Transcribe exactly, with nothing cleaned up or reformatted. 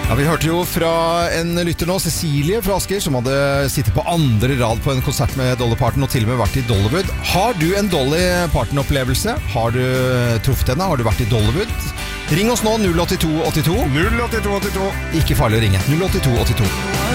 Ja, Vi hørte jo fra en lytter nå, Cecilie fra Asker, som hadde sittet på andre rad på en konsert med Dolly Parton og til og med vært i Dollywood. Har du en Dolly Parton-opplevelse? Har du truffet henne? Har du vært i Dollywood? Ring oss nå null åtte to åtte to. null åtte to åtte to. Ikke farlig å ringe. null åtte to åtte to.